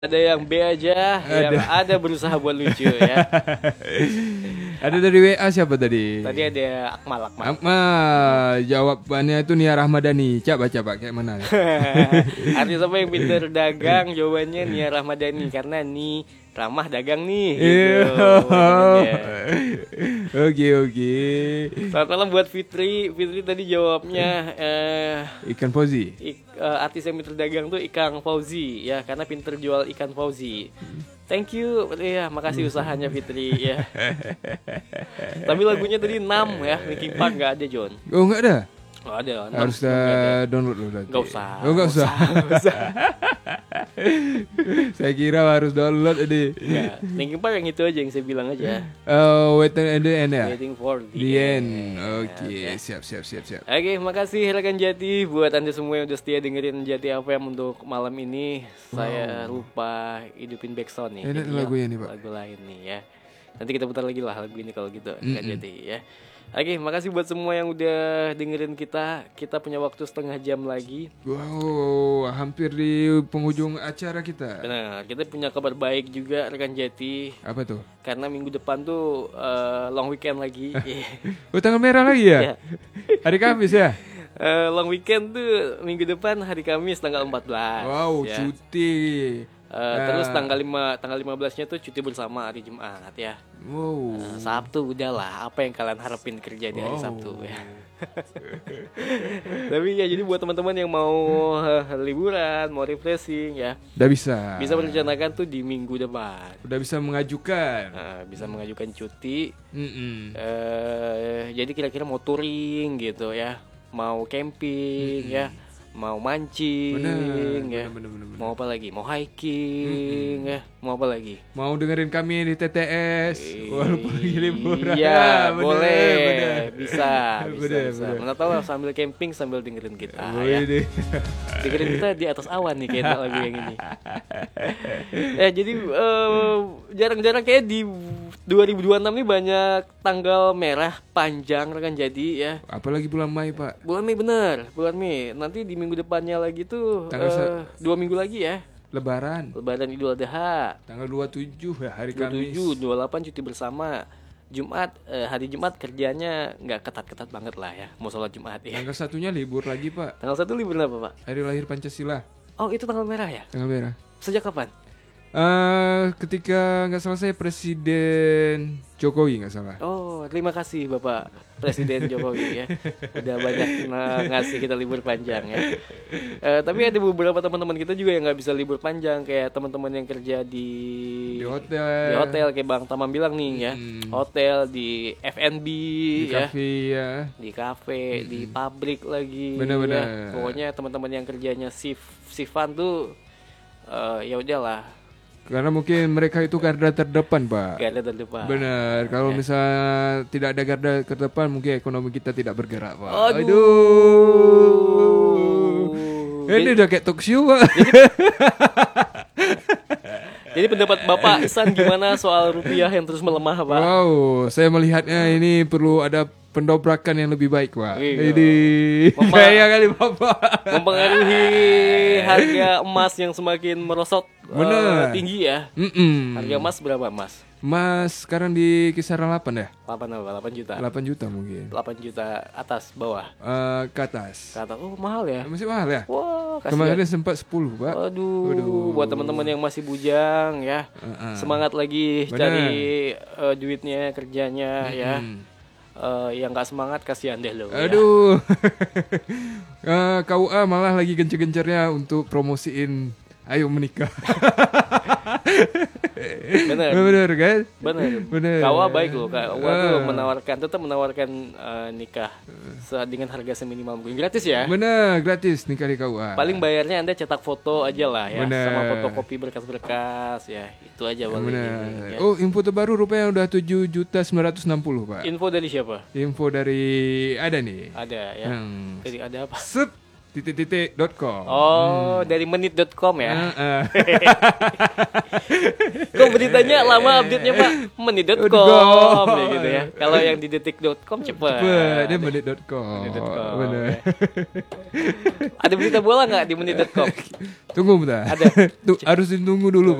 Ada yang B aja, yang ada berusaha buat lucu ya. Ada dari WA siapa tadi? Tadi ada Akmal. Jawabannya itu Nia Rahmadani. Coba kayak mana? Artis apa yang pintar dagang? Jawabannya Nia Rahmadani karena Ni ramah dagang nih. Gitu. Oke. Selamat malam buat Fitri. Fitri tadi jawabnya Ikan Fauzi. Artis yang pintar dagang tuh Ikang Fauzi ya, karena pintar jual ikan Fauzi. Thank you ya, makasih usahanya Fitri ya. Tapi lagunya tadi 6 ya, Linkin Park nggak ada John. Oh nggak ada. Oh ada. Harus download dulu nanti. Nggak usah. Oh nggak usah. Saya kira harus download tadi. Ya, Linkin Park yang itu aja yang saya bilang aja. Waiting at the end ya. Waiting for The end. Oke, siap. Oke, makasih rekan Jati buat Anda semua yang udah setia dengerin Jati FM untuk malam ini. Saya lupa hidupin backsound nih. Ini lagunya nih, Pak. Lagu lain nih ya. Nanti kita putar lagi lah lagu ini kalau gitu, rekan Jati ya. Oke, makasih buat semua yang udah dengerin kita. Kita punya waktu setengah jam lagi. Wow, hampir di penghujung acara kita. Benar, kita punya kabar baik juga rekan Jati. Apa tuh? Karena minggu depan tuh long weekend lagi. Oh, tanggal merah lagi ya? Ya. Hari Kamis ya? Long weekend tuh minggu depan hari Kamis tanggal 14. Wow, ya. cuti. Terus tanggal 15-nya tuh cuti bersama hari Jumat ya. Wow. Sabtu udahlah, apa yang kalian harapin kerja di hari Sabtu ya. Tapi ya jadi buat teman-teman yang mau liburan, mau refreshing ya, Udah bisa. bisa merencanakan tuh di minggu depan. Udah bisa mengajukan. Bisa mengajukan cuti. Mm-mm. Jadi kira-kira mau touring gitu ya, mau camping ya, mau mancing ya, Bener. mau apa lagi, mau hiking ya, mau apa lagi, Mau dengerin kami di TTS walaupun lagi liburan. iya Bener, boleh, bener. bisa. Bener. Mana tahu sambil camping sambil dengerin kita Boleh ya. deh. Dengerin kita di atas awan nih kayak lagu yang ini. Jadi jarang-jarang kayak di 2026 nih banyak tanggal merah panjang rekan jadi ya. Apalagi bulan Mei, Pak. Bulan Mei bener, bulan Mei. Nanti di minggu depannya lagi tuh Tanggal 2 minggu lagi ya. Lebaran. Lebaran Idul Adha. Tanggal 27 ya, hari Kamis. 27, 28 cuti bersama. Jumat, hari Jumat kerjanya nggak ketat-ketat banget lah ya. Mau sholat Jumat ya. Tanggal 1-nya libur lagi, Pak. Tanggal 1 libur apa Pak? Hari lahir Pancasila. Oh itu tanggal merah ya? Tanggal merah. Sejak kapan? Ketika nggak salah saya Presiden Jokowi nggak salah. Oh terima kasih Bapak Presiden Jokowi ya. Udah banyak ngasih kita libur panjang ya. Tapi ada beberapa teman-teman kita juga yang nggak bisa libur panjang. Kayak teman-teman yang kerja di hotel. Di hotel kayak Bang Tamam bilang nih ya. Hotel, di F&B Di ya. kafe ya. Di kafe, di pabrik lagi. Benar-benar. Ya. Pokoknya teman-teman yang kerjanya shiftan tuh ya udahlah. Karena mungkin mereka itu garda terdepan, Pak. Garda terdepan. Benar. Kalau misalnya tidak ada garda terdepan, mungkin ekonomi kita tidak bergerak, Pak. Aduh. Ini udah kayak talk show, Pak. Jadi pendapat Bapak Isan gimana soal rupiah yang terus melemah, Pak? Wow, saya melihatnya ini perlu ada pendobrakan yang lebih baik, Pak. Iya. Jadi kaya kali Bapak. Mempengaruhi harga emas yang semakin merosot tinggi ya. Harga emas berapa, Mas? Mas sekarang di kisaran 8 ya? 8 apa? 8 juta. 8 juta mungkin. 8 juta atas bawah. Ke atas. Kata, oh mahal ya. Masih mahal ya? Wah, kasihan. Kemarin sempat 10, Pak. Aduh, buat teman-teman yang masih bujang ya. Semangat lagi cari duitnya, kerjanya ya. Yang nggak semangat kasihan deh lo. Aduh. KUA malah lagi gencar-gencarnya untuk promosiin ayo menikah. Bener kan? Bener. KUA baik loh. KUA tuh tetap menawarkan nikah dengan harga seminimal mungkin, gratis ya. Bener, gratis nikah di KUA. Paling bayarnya Anda cetak foto aja lah ya. Bener. Sama fotokopi berkas-berkas ya. Itu aja paling. Bener. Ya. Oh, info terbaru rupanya udah 7.960, Pak. Info dari siapa? Info dari ada nih. Ada ya. Jadi ada apa? Titik.com. Oh, dari menit.com ya. Kok beritanya lama update-nya Pak? Menit.com gitu ya. Kalau yang di detik.com cepet. Dia menit.com. Menit.com. Bener. Ada berita bola nggak di menit.com? Tunggu bentar. Ada. Harus ditunggu dulu.